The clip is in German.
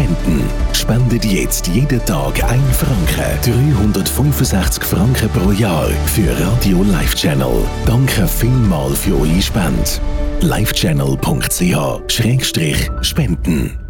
spenden. Spendet jetzt jeden Tag 1 Franken, 365 Franken pro Jahr für Radio Life Channel. Danke vielmals für eure Spende. livechannel.ch/spenden